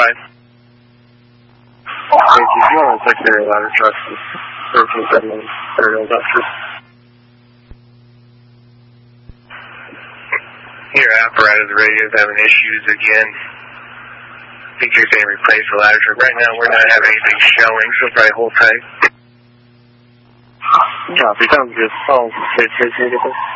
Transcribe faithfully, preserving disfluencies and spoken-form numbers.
ahead. Thank you. You want to check your ladder truck for thirteen seventy burial dumpster? Your apparatus radio is having issues again. I think you're saying replace the ladder truck. Right now, we're not having anything showing, so probably hold tight. Copy. Sounds good. I'll stay tuned to get this.